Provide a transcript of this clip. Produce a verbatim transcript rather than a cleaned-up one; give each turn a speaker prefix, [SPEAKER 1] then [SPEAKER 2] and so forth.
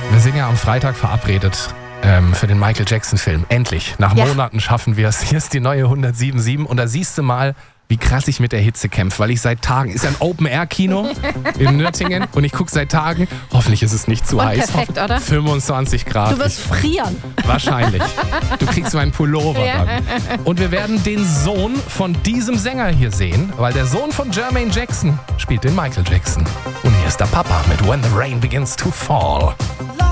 [SPEAKER 1] Wir sind ja am Freitag verabredet ähm, für den Michael Jackson-Film. Endlich. Nach
[SPEAKER 2] Ja.
[SPEAKER 1] Monaten schaffen wir es. Hier ist die neue hundertsieben Komma sieben und da siehst du mal, wie krass ich mit der Hitze kämpfe, weil ich seit Tagen, ist ja ein Open-Air-Kino in Nürtingen und ich gucke seit Tagen, hoffentlich ist es nicht zu
[SPEAKER 2] Und
[SPEAKER 1] heiß.
[SPEAKER 2] perfekt, oder?
[SPEAKER 1] fünfundzwanzig Grad.
[SPEAKER 2] Du wirst frieren.
[SPEAKER 1] Wahrscheinlich. Du kriegst meinen Pullover
[SPEAKER 2] Ja.
[SPEAKER 1] dann. Und wir werden den Sohn von diesem Sänger hier sehen, weil der Sohn von Jermaine Jackson spielt den Michael Jackson. Und hier ist der Papa mit When the Rain Begins to Fall.
[SPEAKER 3] Love